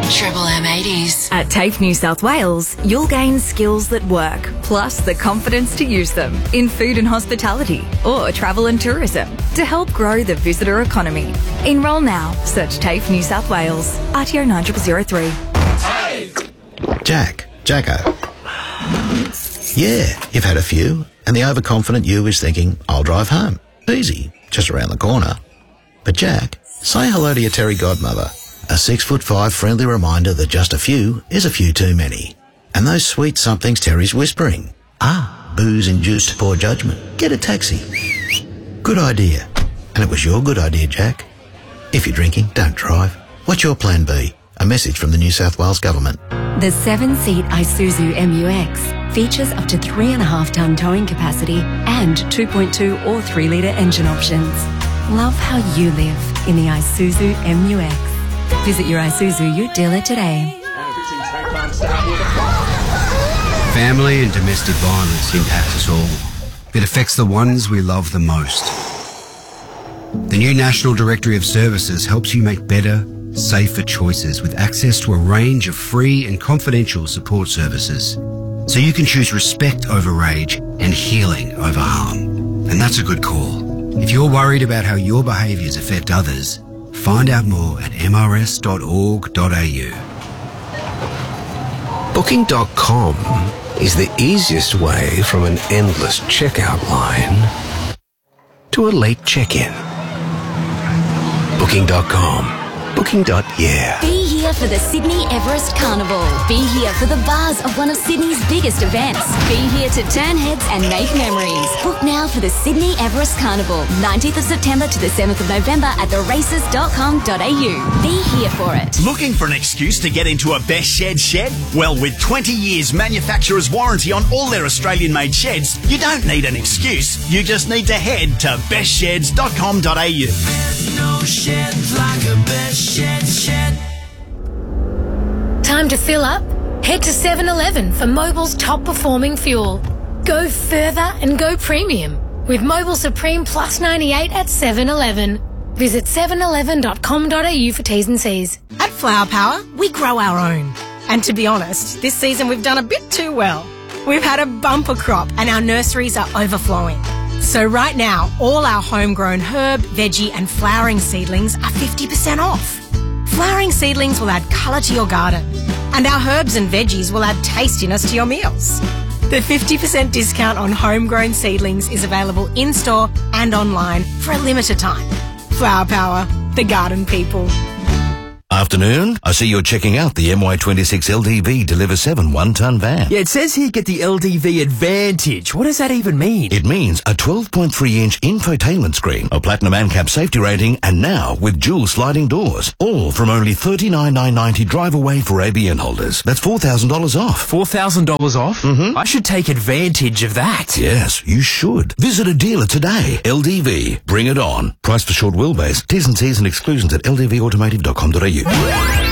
Triple M80s. At TAFE New South Wales, you'll gain skills that work, plus the confidence to use them in food and hospitality or travel and tourism to help grow the visitor economy. Enrol now. Search TAFE New South Wales. RTO 9003. Jacko. Yeah, you've had a few, and the overconfident you is thinking, I'll drive home. Easy, just around the corner. But Jack, say hello to your Terry godmother. A 6'5" friendly reminder that just a few is a few too many. And those sweet somethings Terry's whispering. Booze-induced poor judgment. Get a taxi. Good idea. And it was your good idea, Jack. If you're drinking, don't drive. What's your plan B? A message from the New South Wales Government. The 7-seat Isuzu MU-X features up to 3.5-tonne towing capacity and 2.2 or 3-litre engine options. Love how you live in the Isuzu MU-X. Visit your Isuzu Ute dealer today. Family and domestic violence impact us all. It affects the ones we love the most. The new National Directory of Services helps you make better, safer choices with access to a range of free and confidential support services. So you can choose respect over rage and healing over harm. And that's a good call. If you're worried about how your behaviours affect others, find out more at mrs.org.au. Booking.com is the easiest way from an endless checkout line to a late check-in. Booking.com. Booking.yeah. Be here for the Sydney Everest Carnival. Be here for the buzz of one of Sydney's biggest events. Be here to turn heads and make memories. Book now for the Sydney Everest Carnival, 19th of September to the 7th of November at theraces.com.au. Be here for it. Looking for an excuse to get into a Best Shed shed? Well, with 20 years manufacturer's warranty on all their Australian-made sheds, you don't need an excuse. You just need to head to bestsheds.com.au. There's no shed like a Best Shed. Time to fill up? Head to 7-Eleven for Mobil's top performing fuel. Go further and go premium with Mobil Supreme Plus 98 at 7-Eleven. Visit 7eleven.com.au for T's and C's. At Flower Power, we grow our own. And to be honest, this season we've done a bit too well. We've had a bumper crop and our nurseries are overflowing. So right now, all our homegrown herb, veggie and flowering seedlings are 50% off. Flowering seedlings will add colour to your garden, and our herbs and veggies will add tastiness to your meals. The 50% discount on homegrown seedlings is available in-store and online for a limited time. Flower Power, the garden people. Afternoon. I see you're checking out the MY26 LDV Deliver 7 one-ton van. Yeah, it says here get the LDV Advantage. What does that even mean? It means a 12.3-inch infotainment screen, a platinum ANCAP safety rating, and now with dual sliding doors. All from only $39,990 drive away for ABN holders. That's $4,000 off. $4,000 off? Mm-hmm. I should take advantage of that. Yes, you should. Visit a dealer today. LDV. Bring it on. Price for short wheelbase. T's and C's and exclusions at ldvautomotive.com.au.